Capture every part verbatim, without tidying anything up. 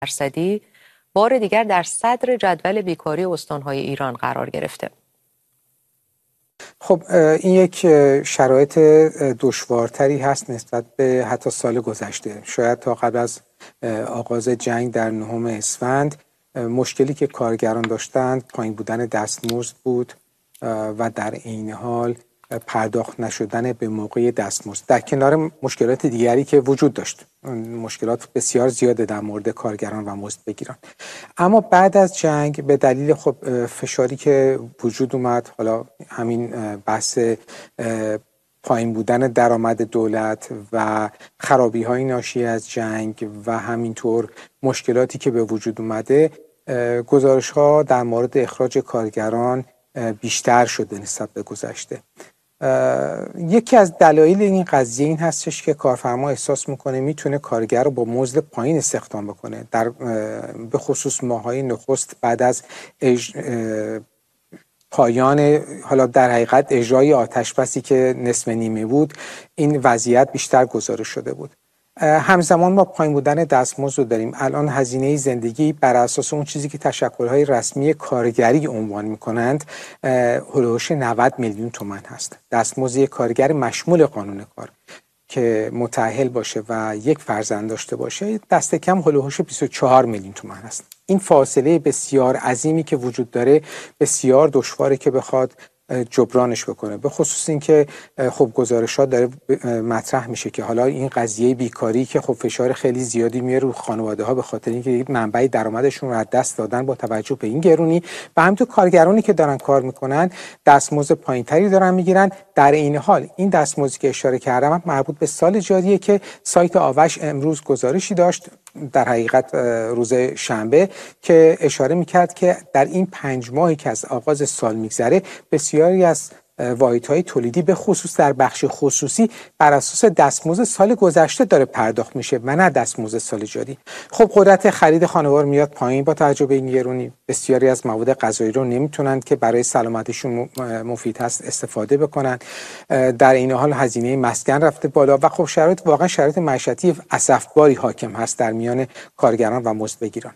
درصدی بار دیگر در صدر جدول بیکاری استان‌های ایران قرار گرفته. خب این یک شرایط دشوارتری هست نسبت به حتی سال گذشته. شاید تا قبل از آغاز جنگ در نهم اسفند مشکلی که کارگران داشتند پایین بودن دستمزد بود و در عین حال پرداخت نشدن به موقع دستمزد، در کنار مشکلات دیگری که وجود داشت. مشکلات بسیار زیاده در مورد کارگران و مزدبگیران. اما بعد از جنگ به دلیل خب فشاری که وجود اومد، حالا همین بحث پایین بودن درآمد دولت و خرابی های ناشی از جنگ و همینطور مشکلاتی که به وجود اومده، گزارش ها در مورد اخراج کارگران بیشتر شده نسبت به گذشته. یکی از دلایل این قضیه این هستش که کارفرما احساس میکنه میتونه کارگر رو با مزد پایین استخدام بکنه، در به خصوص ماهای نخست بعد از اج... پایان حالا در حقیقت اجرای آتشبسی که نصف نیمه بود، این وضعیت بیشتر گزارش شده بود. همزمان ما پایین بودن دستمزد رو داریم. الان هزینه زندگی بر اساس اون چیزی که تشکل‌های رسمی کارگری عنوان می‌کنند هولوش نود میلیون تومان هست. دستمزد یک کارگر مشمول قانون کار که متأهل باشه و یک فرزند داشته باشه دست کم هولوش بیست و چهار میلیون تومان هست. این فاصله بسیار عظیمی که وجود داره بسیار دشواره که بخواد جبرانش بکنه، به خصوص اینکه خب گزارشات داره مطرح میشه که حالا این قضیه بیکاری که خب فشار خیلی زیادی میاره رو خانواده ها به خاطر اینکه منبع درآمدشون رو از دست دادن با توجه به این گرونی، و همینطور کارگرانی که دارن کار میکنن دستمزد پایینتری دارن میگیرن. در این حال این دستمزدی که اشاره کردم مربوط به سال جاریه که سایت آوش امروز گزارشی داشت، در حقیقت روز شنبه، که اشاره میکرد که در این پنج ماهی که از آغاز سال میگذره بسیاری از واحدهای تولیدی به خصوص در بخش خصوصی بر اساس دستمزد سال گذشته داره پرداخت میشه و نه dastmozد سال جاری. خب قدرت خرید خانوار میاد پایین با توجه به این گرونی. بسیاری از مواد غذایی رو نمیتونن که برای سلامتیشون مفید هست استفاده بکنن. در این حال هزینه مسکن رفته بالا و خب شرایط واقعا شرایط معیشتی اسفباری حاکم هست در میان کارگران و مزدبگیران.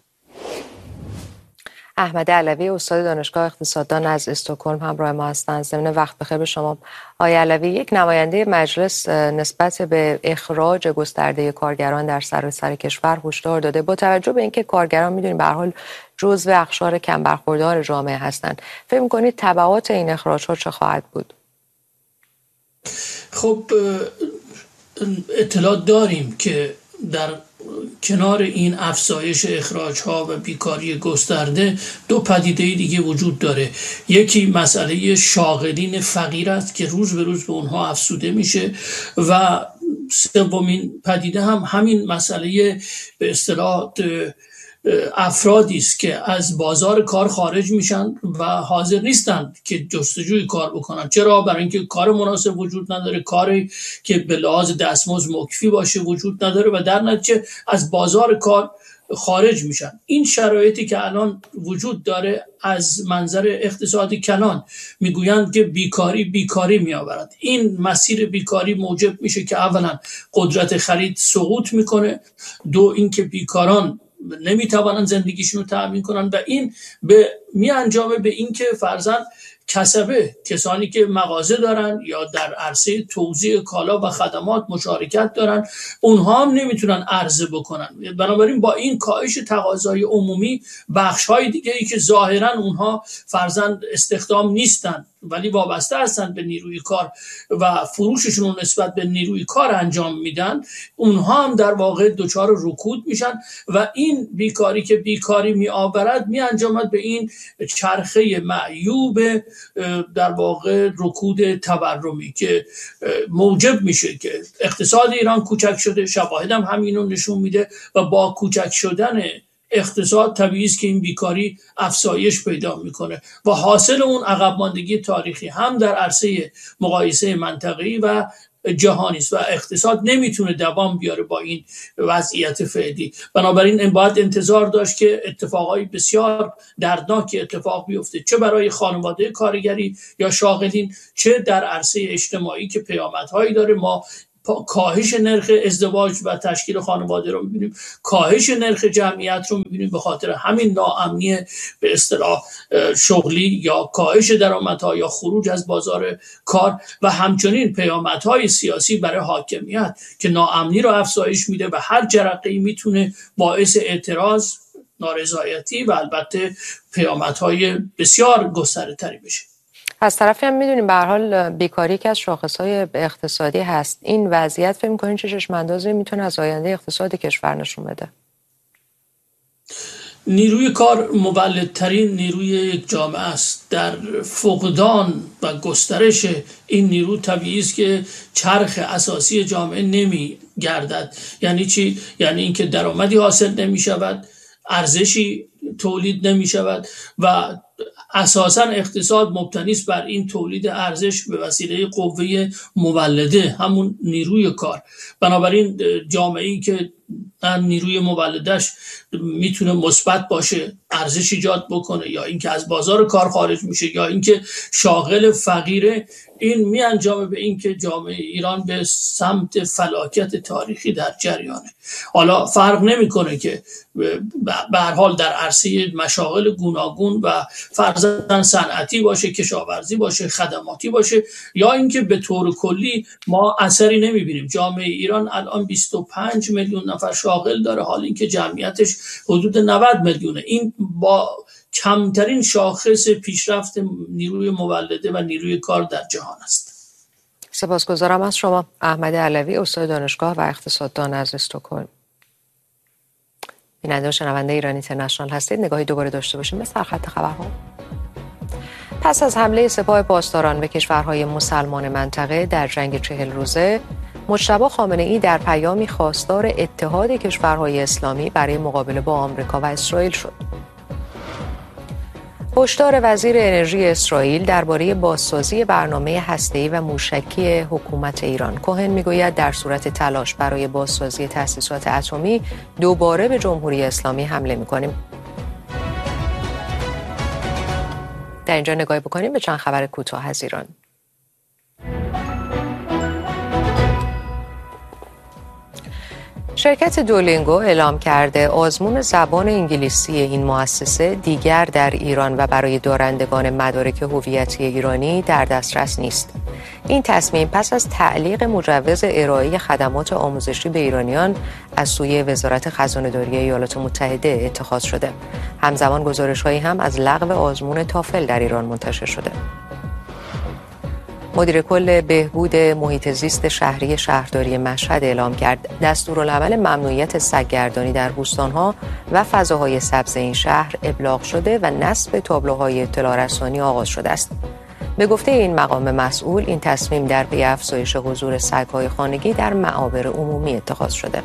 احمد علوی استاد دانشگاه اقتصاددان از استکهلم همراه ما هستند. ضمن وقت بخیر به شما آقای علوی. یک نماینده مجلس نسبت به اخراج گسترده کارگران در سراسر کشور هشدار داده. با توجه به اینکه کارگران میدونیم به هر حال جزو اقشار کم برخوردار جامعه هستند، فکر می‌کنید تبعات این اخراج‌ها چه خواهد بود؟ خب اطلاع داریم که در کنار این افزایش اخراج‌ها و بیکاری گسترده دو پدیده دیگه وجود داره. یکی مسئله شاغلین فقیر است که روز به روز به اونها افزوده میشه، و سومین پدیده هم همین مسئله به اصطلاح افرادی است که از بازار کار خارج میشن و حاضر نیستند که جستجوی کار بکنن. چرا؟ برای اینکه کار مناسب وجود نداره، کاری که به لحاظ دستمزد مکفی باشه وجود نداره و در نتیجه از بازار کار خارج میشن. این شرایطی که الان وجود داره از منظر اقتصادی کلان میگویند که بیکاری بیکاری میآورد. این مسیر بیکاری موجب میشه که اولا قدرت خرید سقوط میکنه، دو اینکه بیکاران نمیتوانن زندگیشون رو تأمین کنن و این به می انجامه به این که فرضاً کسبه، کسانی که مغازه دارن یا در عرصه توزیع کالا و خدمات مشارکت دارن، اونها هم نمیتونن عرضه بکنن. بنابراین با این کاهش تقاضای عمومی بخش‌های دیگه‌ای که ظاهراً اونها فرضاً استخدام نیستن ولی وابسته هستن به نیروی کار و فروششون رو نسبت به نیروی کار انجام میدن، اونها هم در واقع دچار رکود میشن و این بیکاری که بیکاری می آورد می انجامد به این چرخه معیوب در واقع رکود تورمی که موجب میشه که اقتصاد ایران کوچک شده. شواهد هم همینو نشون میده و با کوچک شدن اقتصاد طبیعی است که این بیکاری افزایش پیدا میکنه و حاصل اون عقب ماندگی تاریخی هم در عرصه مقایسه منطقه‌ای و جهانی است و اقتصاد نمیتونه دوام بیاره با این وضعیت فعلی. بنابراین این باید انتظار داشت که اتفاقای بسیار دردناکی اتفاق بیفته، چه برای خانواده کارگری یا شاغلین، چه در عرصه اجتماعی که پیامدهایی داره. ما کاهش نرخ ازدواج و تشکیل خانواده رو میبینیم، کاهش نرخ جمعیت رو میبینیم به خاطر همین ناامنی به اصطلاح شغلی یا کاهش درآمدها یا خروج از بازار کار و همچنین پیامدهای سیاسی برای حاکمیت که ناامنی رو افزایش میده و هر جرقه‌ای میتونه باعث اعتراض، نارضایتی و البته پیامدهای بسیار گسترده تری بشه. از طرفی هم میدونیم به هر حال بیکاری که از شاخصهای اقتصادی هست. این وضعیت فکر می‌کنین چه چشم‌اندازی میتونه از آینده اقتصاد کشور نشون بده؟ نیروی کار مولدترین نیروی یک جامعه است. در فقدان و گسترش این نیرو طبیعی است که چرخ اساسی جامعه نمی گردد. یعنی چی؟ یعنی اینکه درآمدی حاصل نمی شود، ارزشی تولید نمی شود و اساساً اقتصاد مبتنی است بر این تولید ارزش به وسیله قوه مولده، همون نیروی کار. بنابراین جامعه‌ای که نیروی مولدش میتونه مثبت باشه، ارزش ایجاد بکنه، یا اینکه از بازار کار خارج میشه، یا اینکه شاغل فقیره، این می انجامه به این که جامعه ایران به سمت فلاکت تاریخی در جریانه. حالا فرق نمیکنه که به هر حال در عرصه مشاغل گوناگون و فرضاً صنعتی باشه، کشاورزی باشه، خدماتی باشه، یا اینکه به طور کلی ما اثری نمیبینیم. جامعه ایران الان بیست و پنج میلیون نفر شاغل داره، حال اینکه جمعیتش حدود نود میلیونه. این با کمترین شاخص پیشرفت نیروی مولده و نیروی کار در جهان است. سپاسگزارم از شما احمد علوی، استاد دانشگاه و اقتصاددان از استکهلم. بیننده و شنونده ایران اینترنشنال هستید. نگاهی دوباره داشته باشیم به سرخط خبرها. پس از حمله سپاه پاسداران به کشورهای مسلمان منطقه در جنگ چهل روزه، مجتبی خامنه‌ای در پیامی خواستار اتحاد کشورهای اسلامی برای مقابله با آمریکا و اسرائیل شد. هشدار وزیر انرژی اسرائیل درباره بازسازی برنامه هسته‌ای و موشکی حکومت ایران. کوهن میگوید در صورت تلاش برای بازسازی تأسیسات اتمی دوباره به جمهوری اسلامی حمله می‌کنیم. در اینجا نگاهی بکنیم به چند خبر کوتاه از ایران. شرکت دولینگو اعلام کرده آزمون زبان انگلیسی این مؤسسه دیگر در ایران و برای دارندگان مدارک هویتی ایرانی در دسترس نیست. این تصمیم پس از تعلیق مجوز ارائه خدمات آموزشی به ایرانیان از سوی وزارت خزانه‌داری ایالات متحده اتخاذ شده. همزمان گزارش‌هایی هم از لغو آزمون تافل در ایران منتشر شده. مدیر کل بهبود محیط زیست شهری شهرداری مشهد اعلام کرد دستورالعمل ممنوعیت سگ‌گردانی در بوستان‌ها و فضاهای سبز این شهر ابلاغ شده و نصب تابلوهای اطلاع رسانی آغاز شده است. به گفته این مقام مسئول، این تصمیم در پی افزایش حضور سگ‌های خانگی در معابر عمومی اتخاذ شده.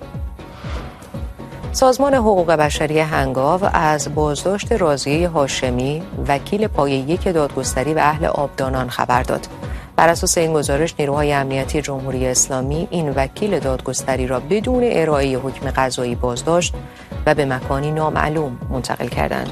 سازمان حقوق بشری هنگاو از بازداشت راضیه هاشمی، وکیل پایه یک دادگستری و اهل آبدانان خبر داد. بر اساس این گزارش، نیروهای امنیتی جمهوری اسلامی این وکیل دادگستری را بدون ارائه حکم قضایی بازداشت و به مکانی نامعلوم منتقل کردند.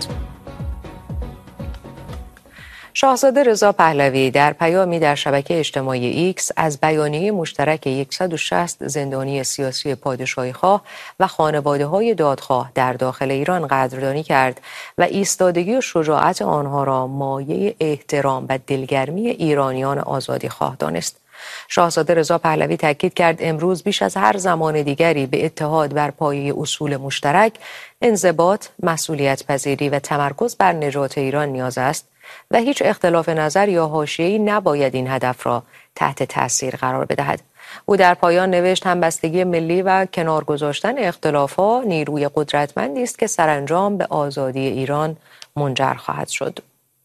شاهزاده رضا پهلوی در پیامی در شبکه اجتماعی ایکس از بیانیه مشترک صد و شصت زندانی سیاسی پادشاهی‌خواه و خانواده‌های دادخواه در داخل ایران قدردانی کرد و ایستادگی و شجاعت آنها را مایه احترام و دلگرمی ایرانیان آزادیخواه دانست. شاهزاده رضا پهلوی تاکید کرد امروز بیش از هر زمان دیگری به اتحاد بر پایه اصول مشترک، انضباط، مسئولیت پذیری و تمرکز بر نجات ایران نیاز است و هیچ اختلاف نظر یا حاشیه‌ای نباید این هدف را تحت تاثیر قرار بدهد. او در پایان نوشت همبستگی ملی و کنار گذاشتن اختلاف‌ها نیروی قدرتمندی است که سرانجام به آزادی ایران منجر خواهد شد.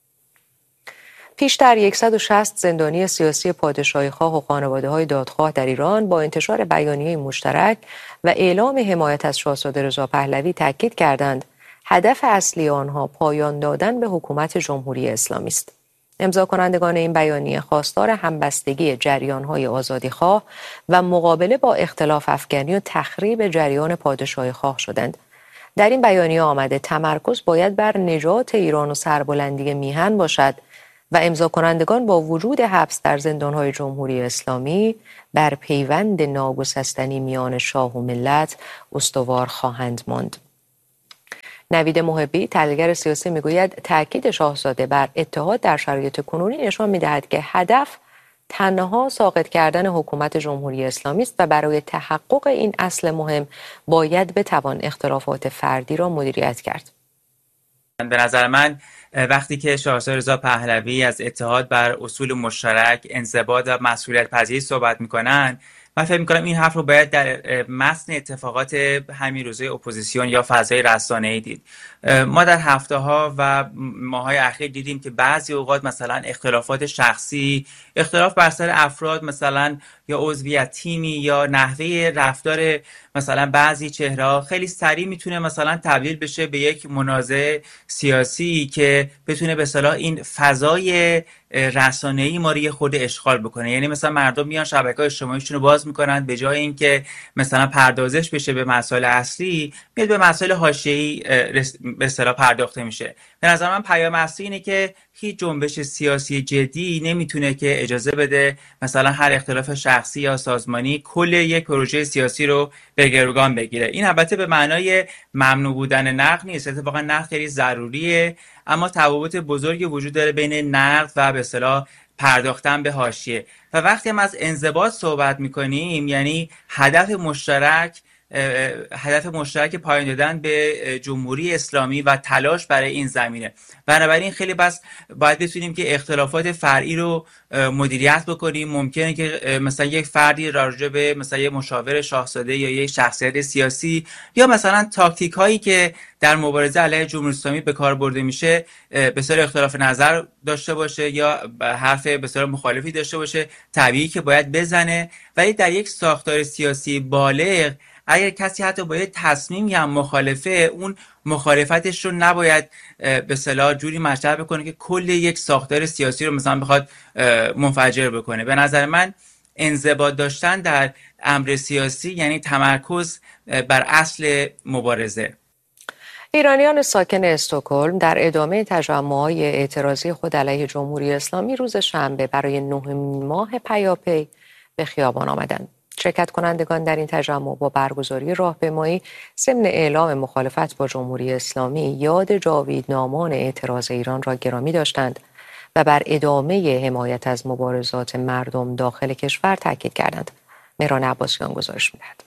پیشتر صد و شصت زندانی سیاسی پادشاهی‌خواه و خانواده‌های دادخواه در ایران با انتشار بیانیه مشترک و اعلام حمایت از شاهزاده رضا پهلوی تاکید کردند هدف اصلی آنها پایان دادن به حکومت جمهوری اسلامی است. امضا کنندگان این بیانیه خواستار همبستگی جریان‌های آزادیخواه و مقابله با اختلاف افکنی و تخریب جریان پادشاهی‌خواه شدند. در این بیانیه آمده تمرکز باید بر نجات ایران و سربلندی میهن باشد و امضا کنندگان با وجود حبس در زندانهای جمهوری اسلامی بر پیوند ناگسستنی میان شاه و ملت استوار خواهند ماند. نوید محبی تحلیلگر سیاسی میگوید تاکید شاهزاده بر اتحاد در شرایط کنونی نشان میدهد که هدف تنها ساقط کردن حکومت جمهوری اسلامی است و برای تحقق این اصل مهم باید بتوان اختلافات فردی را مدیریت کرد. به نظر من وقتی که شاهزاده رضا پهلوی از اتحاد بر اصول مشترک، انضباط و مسئولیت پذیری صحبت میکنن، من فکر میکنم این حرف رو باید در متن اتفاقات همین روزه اپوزیسیون یا فضای رسانه‌ای دید. ما در هفته ها و ماهای اخیر دیدیم که بعضی اوقات مثلا اختلافات شخصی، اختلاف بر سر افراد مثلا یا عضویت تیمی یا نحوه رفتار مثلا بعضی چهره‌ها خیلی سریع میتونه مثلا تبدیل بشه به یک منازعه سیاسی که بتونه به اصطلاح این فضای رسانه‌ای ما رو یه خود اشغال بکنه. یعنی مثلا مردم میان شبکه‌های اجتماعیشون رو باز میکنن، به جای اینکه مثلا پردازش بشه به مسائل اصلی، میاد به مسائل حاشیه‌ای به اصطلاح پرداخته میشه. به نظر من پیام اصلی اینه که هیچ جنبش سیاسی جدی نمیتونه که اجازه بده مثلا هر اختلاف شخصی یا سازمانی کل یک پروژه سیاسی رو به گروگان بگیره. این البته به معنای ممنوع بودن نقد نیست، اتفاقا نقد خیلی ضروریه، اما تفاوت بزرگی وجود داره بین نقد و به اصطلاح پرداختن به حاشیه. و وقتی هم از انضباط صحبت میکنیم، یعنی هدف مشترک هدف مشترک پایان دادن به جمهوری اسلامی و تلاش برای این زمینه. بنابراین خیلی بس باید بتونیم که اختلافات فرعی رو مدیریت بکنیم. ممکنه که مثلا یک فردی راجع به مثلا یک مشاور شاهزاده یا یک شخصیت سیاسی یا مثلا تاکتیک هایی که در مبارزه علیه جمهوری اسلامی به کار برده میشه به صورت اختلاف نظر داشته باشه یا حرف به صورت مخالفی داشته باشه، طبیعی که باید بزنه. ولی در یک ساختار سیاسی بالغ اگر کسی حتی با یه تصمیمی هم مخالفه، اون مخالفتش رو نباید به اصطلاح جوری مطرح بکنه که کل یک ساختار سیاسی رو مثلا بخواد منفجر بکنه. به نظر من انضباط داشتن در امر سیاسی یعنی تمرکز بر اصل مبارزه. ایرانیان ساکن استکهلم در ادامه تجمع‌های اعتراضی خود علیه جمهوری اسلامی روز شنبه برای نهمین ماه پیاپی به خیابان آمدند. شرکت کنندگان در این تجمع با برگزاری راهپیمایی ضمن اعلام مخالفت با جمهوری اسلامی یاد جاویدنامان اعتراض ایران را گرامی داشتند و بر ادامه حمایت از مبارزات مردم داخل کشور تاکید کردند. مهران عباسیان گزارش می‌دهد.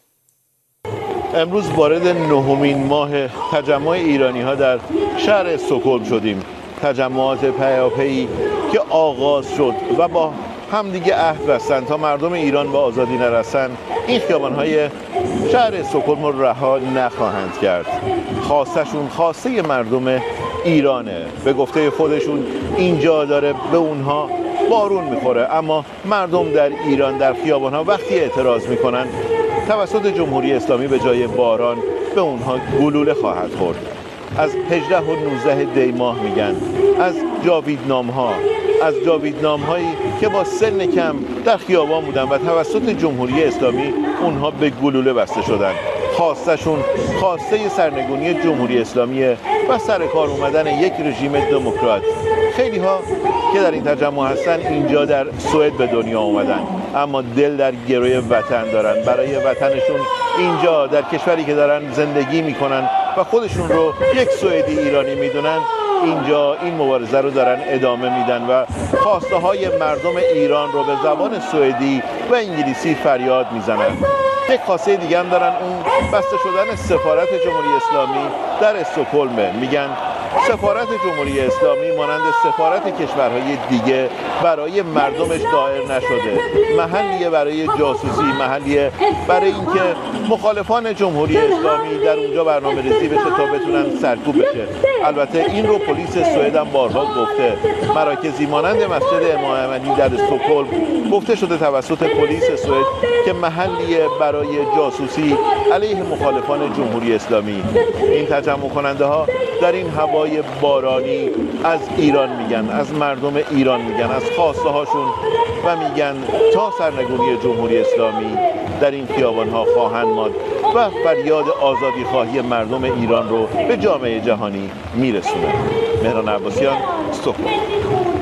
امروز وارد نهمین ماه تجمع ایرانی‌ها در شهر استکهلم شدیم. تجمعات پیاپی که آغاز شد و با هم دیگه عهد بستن تا مردم ایران به آزادی نرسن، این خیابان‌های شهر استکهلم رو رها نخواهند کرد. خواستشون خواسته مردم ایرانه. به گفته خودشون اینجا داره به اونها بارون میخوره، اما مردم در ایران در خیابان‌ها وقتی اعتراض میکنن توسط جمهوری اسلامی به جای باران به اونها گلوله خواهد خورد. از هجده و نوزده دی ماه میگن، از جاویدنام‌ها، از جاویدنام‌هایی که با سن کم در خیابان بودن و توسط جمهوری اسلامی اونها به گلوله بسته شدن. خواستشون خواسته سرنگونی جمهوری اسلامی و سر کار اومدن یک رژیم دموکرات. خیلی ها که در این تجمع هستن اینجا در سوئد به دنیا اومدن، اما دل در گروی وطن دارن، برای وطنشون اینجا در کشوری که دارن زندگی میکنن و خودشون رو یک سوئدی ایرانی میدونن، اینجا این مبارزه رو دارن ادامه میدن و خواسته های مردم ایران رو به زبان سوئدی و انگلیسی فریاد میزنن. یک خواسته دیگه هم دارن، اون بسته شدن سفارت جمهوری اسلامی در استکهلم. میگن سفارت جمهوری اسلامی مانند سفارت کشورهای دیگه برای مردمش دایر نشده، محلیه برای جاسوسی، محلیه برای اینکه مخالفان جمهوری اسلامی در اونجا برنامه ریزی بشه تا بتونن سرکوب بشه. البته این رو پلیس سوئد هم بارها گفته. مراکزی مانند مسجد امام علی در استکهلم گفته شده توسط پلیس سوئد که محلیه برای جاسوسی علیه مخالفان جمهوری اسلامی. این تجمع کننده ها در این هوای بارانی از ایران میگن، از مردم ایران میگن، از خواسته هاشون و میگن تا سرنگونی جمهوری اسلامی در این خیابان ها خواهند ماند و فریاد آزادی خواهی مردم ایران رو به جامعه جهانی میرسونن. مهران عباسیان، استکهلم.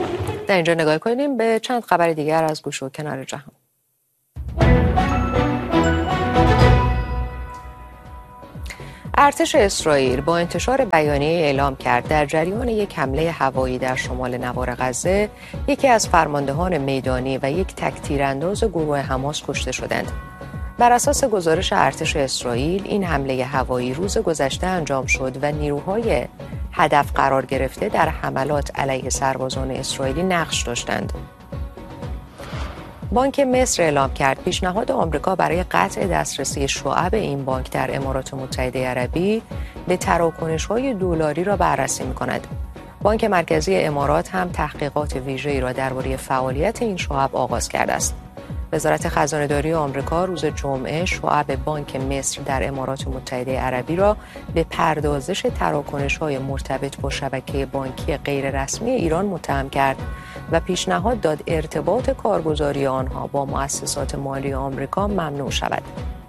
در اینجا نگاه کنیم به چند خبر دیگر از گوش و کنار جهان. ارتش اسرائیل با انتشار بیانیه اعلام کرد در جریان یک حمله هوایی در شمال نوار غزه یکی از فرماندهان میدانی و یک تک تیرانداز گروه حماس کشته شدند. بر اساس گزارش ارتش اسرائیل این حمله هوایی روز گذشته انجام شد و نیروهای هدف قرار گرفته در حملات علیه سربازان اسرائیلی نقش داشتند. بانک مصر اعلام کرد پیشنهاد آمریکا برای قطع دسترسی شعب این بانک در امارات متحده عربی به تراکنش‌های دلاری را بررسی می‌کند. بانک مرکزی امارات هم تحقیقات ویژه‌ای را درباره فعالیت این شعب آغاز کرده است. وزارت خزانه‌داری آمریکا روز جمعه شعب بانک مصر در امارات متحده عربی را به پردازش تراکنش‌های مرتبط با شبکه بانکی غیررسمی ایران متهم کرد و پیشنهاد داد ارتباط کارگزاری آنها با مؤسسات مالی آمریکا ممنوع شود.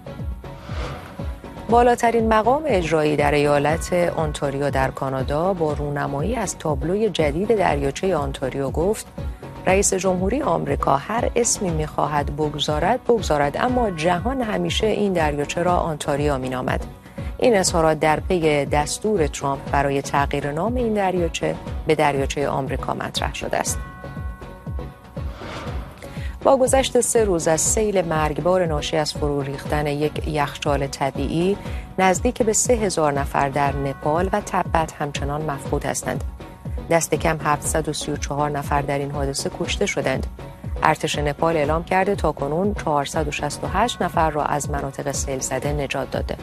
بالاترین مقام اجرایی در ایالت آنتاریو در کانادا با رونمایی از تابلوی جدید دریاچه آنتاریو گفت رئیس جمهوری آمریکا هر اسمی می‌خواهد بگذارد بگذارد اما جهان همیشه این دریاچه را آنتاریو می‌نامد. این اظهارات در پی دستور ترامپ برای تغییر نام این دریاچه به دریاچه آمریکا مطرح شده است. با گذشت سه روز از سیل مرگبار ناشی از فرو ریختن یک یخچال طبیعی نزدیک به سه هزار نفر در نپال و تبت همچنان مفقود هستند. دست کم هفتصد و سی و چهار نفر در این حادثه کشته شدند. ارتش نپال اعلام کرده تاکنون چهارصد و شصت و هشت نفر را از مناطق سیل زده نجات داده.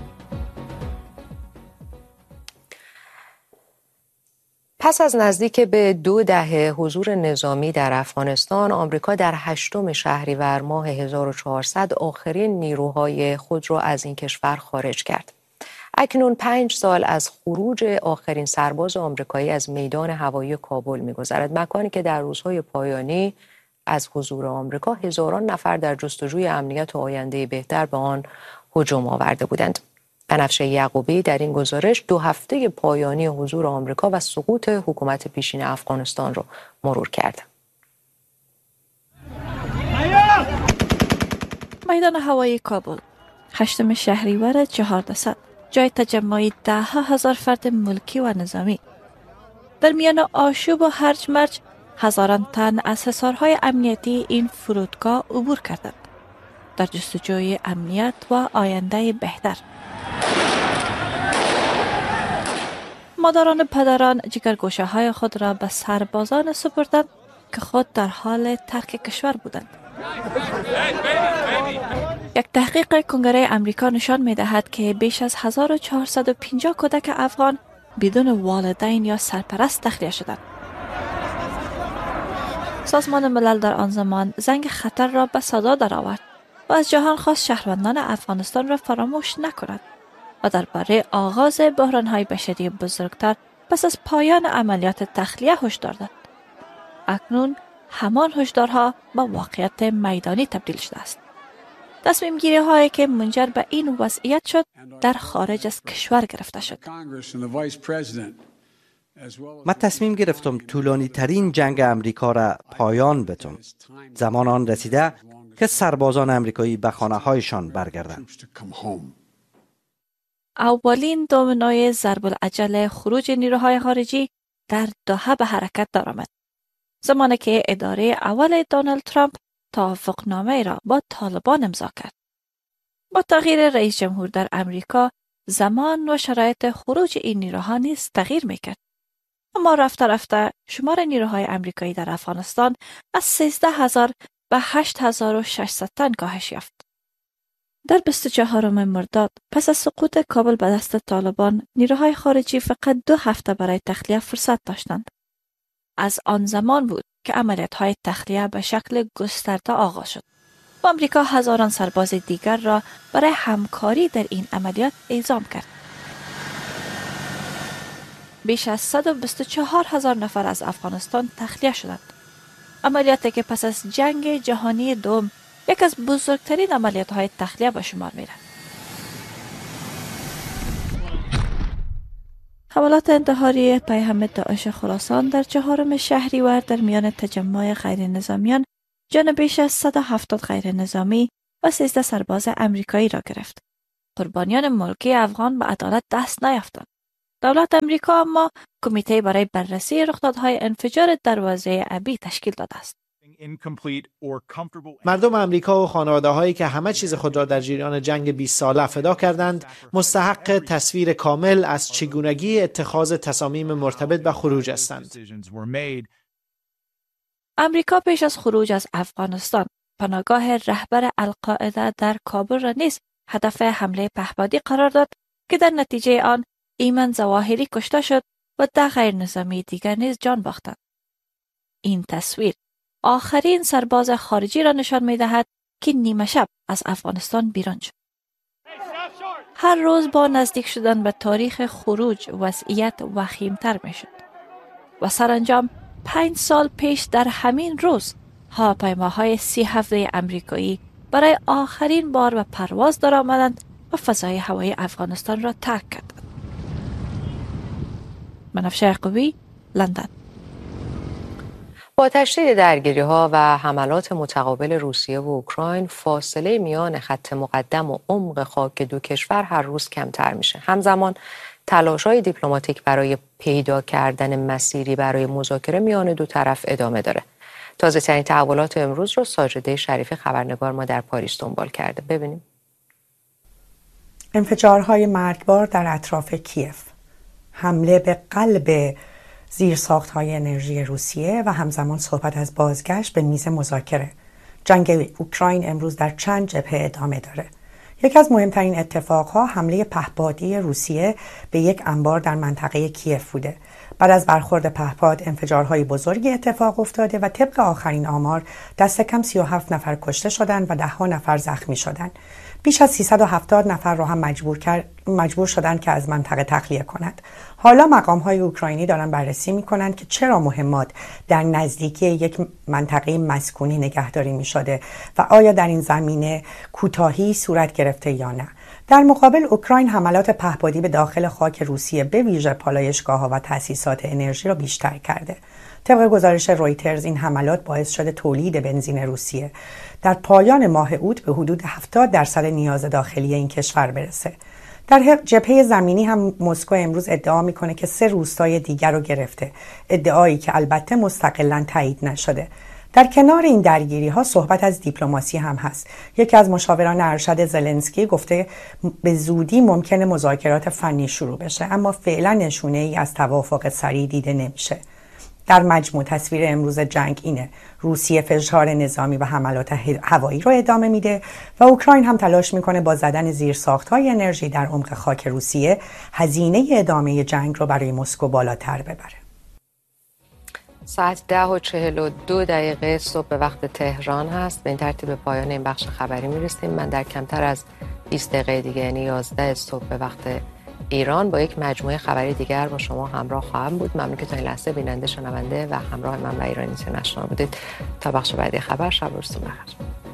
پس از نزدیک به دو دهه حضور نظامی در افغانستان، آمریکا در هشتم شهریور ماه هزار و چهارصد آخرین نیروهای خود را از این کشور خارج کرد. اکنون پنج سال از خروج آخرین سرباز آمریکایی از میدان هوایی کابل می‌گذرد، مکانی که در روزهای پایانی از حضور آمریکا هزاران نفر در جستجوی امنیت و آینده بهتر به آن هجوم آورده بودند. بنفشه یعقوبی در این گزارش دو هفته پایانی حضور آمریکا و سقوط حکومت پیشین افغانستان را مرور کرد. میدان هوایی کابل، هشتم شهریور چهاردهصد، جای تجمع ده هزار فرد ملکی و نظامی. در میان آشوب و هرج مرج هزاران تن از حصارهای امنیتی این فرودگاه عبور کردند در جستجوی امنیت و آینده بهتر. مادران پدران جگرگوشه های خود را به سربازان سپردند که خود در حال ترک کشور بودند. یک تحقیق کنگره امریکا نشان می دهد که بیش از هزار و چهارصد و پنجاه کودک افغان بدون والدین یا سرپرست تخلیه شدند. سازمان ملل در آن زمان زنگ خطر را به صدا درآورد و از جهان خواست شهروندان افغانستان را فراموش نکند و درباره آغاز بحران‌های بشری بزرگتر پس از پایان عملیات تخلیه هشدار داد. اکنون همان هشدارها به واقعیت میدانی تبدیل شده است. تصمیم گیری هایی که منجر به این وضعیت شد در خارج از کشور گرفته شد. من تصمیم گرفتم طولانی ترین جنگ امریکا را پایان بدم. زمان آن رسیده که سربازان امریکایی به خانه هایشان برگردند. اولین دومینوی ضرب العجل خروج نیروهای خارجی در دوحه به حرکت درآمد. زمانی که اداره اول دونالد ترامپ توافقنامه را با طالبان امضا کرد. با تغییر رئیس جمهور در امریکا، زمان و شرایط خروج این نیروها نیز تغییر میکرد. اما رفته رفته شمار نیروهای امریکایی در افغانستان از سیزده هزار به هشت هزار و ششصد تن کاهش یافت. در بیست و چهارم مرداد پس از سقوط کابل به دست طالبان، نیروهای خارجی فقط دو هفته برای تخلیه فرصت داشتند. از آن زمان بود که عملیات‌های تخلیه به شکل گسترده آغاز شد. و آمریکا هزاران سرباز دیگر را برای همکاری در این عملیات اعزام کرد. بیش از صد و بیست و چهار هزار نفر از افغانستان تخلیه شدند. عملیاتی که پس از جنگ جهانی دوم یک از بزرگترین عملیات‌های تخلیه به شمار می‌رفت. حملات انتحاری پیهم داعش خراسان در چهارم شهریور در میان تجمع غیر نظامیان جان بیش از صد و هفتاد غیر نظامی و سیزده سرباز امریکایی را گرفت. قربانیان ملکی افغان به عدالت دست نیافتند. دولت امریکا اما کمیته برای بررسی رخدادهای انفجار دروازه ابی تشکیل داده است. مردم امریکا و خانواده هایی که همه چیز خود را در جریان جنگ بیست ساله فدا کردند مستحق تصویر کامل از چگونگی اتخاذ تصامیم مرتبط به خروج هستند. امریکا پیش از خروج از افغانستان پناهگاه رهبر القاعده در کابل را نیز هدف حمله پهپادی قرار داد که در نتیجه آن ایمن ظواهری کشته شد و ده غیر نظامی دیگر نیز جان باختند. این تصویر آخرین سرباز خارجی را نشان می دهد که نیمه شب از افغانستان بیرون شد. هر روز با نزدیک شدن به تاریخ خروج وضعیت وخیمتر می شد و سرانجام پنج سال پیش در همین روز هواپیماهای سی هفته امریکایی برای آخرین بار به پرواز درآمدند و فضای هوایی افغانستان را ترک کردند. بنفشه یعقوبی، لندن. با تشدید درگیری‌ها و حملات متقابل روسیه و اوکراین، فاصله میان خط مقدم و عمق خاک دو کشور هر روز کمتر میشه. همزمان تلاش‌های دیپلماتیک برای پیدا کردن مسیری برای مذاکره میان دو طرف ادامه داره. تازه‌ترین تحولات امروز رو ساجده شریفی خبرنگار ما در پاریس دنبال کرده. ببینیم. انفجارهای مرگبار در اطراف کیف، حمله به قلب زیرساخت‌های انرژی روسیه و همزمان صحبت از بازگشت به میز مذاکره. جنگ اوکراین امروز در چند جبهه ادامه داره. یکی از مهمترین اتفاقها حمله پهپادی روسیه به یک انبار در منطقه کیف بوده. بعد از برخورد پهپاد انفجارهای بزرگی اتفاق افتاده و طبق آخرین آمار دست کم سی و هفت نفر کشته شدند و ده ها نفر زخمی شدند. بیش از سیصد و هفتاد نفر را هم مجبور کرد مجبور شدند که از منطقه تخلیه کنند. حالا مقام‌های اوکراینی دارن بررسی می‌کنند که چرا مهمات در نزدیکی یک منطقه مسکونی نگهداری می‌شده و آیا در این زمینه کوتاهی صورت گرفته یا نه. در مقابل اوکراین حملات پهپادی به داخل خاک روسیه به ویژه پالایشگاه‌ها و تأسیسات انرژی را بیشتر کرده. طبق گزارش رویترز این حملات باعث شده تولید بنزین روسیه در پایان ماه اوت به حدود هفتاد درصد نیاز داخلی این کشور برسه. در جبهه زمینی هم مسکو امروز ادعا میکنه که سه روستای دیگر رو گرفته، ادعایی که البته مستقلاً تایید نشده. در کنار این درگیری ها صحبت از دیپلماسی هم هست. یکی از مشاوران ارشد زلنسکی گفته به زودی ممکنه مذاکرات فنی شروع بشه، اما فعلا نشونه ای از توافق سریع دیده نمیشه. در مجموع تصویر امروز جنگ اینه: روسیه فشار نظامی و حملات هوایی رو ادامه میده و اوکراین هم تلاش میکنه با زدن زیرساخت‌های انرژی در عمق خاک روسیه هزینه ادامه جنگ رو برای مسکو بالاتر ببره. ساعت ده و چهل و دو دقیقه صبح به وقت تهران هست. به این ترتیب به پایان این بخش خبری میرسیم. من در کمتر از بیست دقیقه دیگه، یعنی یازده صبح به وقت ایران، با یک مجموعه خبری دیگر با شما همراه خواهم بود. ممنون که تا این لحظه بیننده، شنونده و همراه من و ایران اینترنشنال بودید. تا بخش بعدی خبر، شب و روزتون بخیر.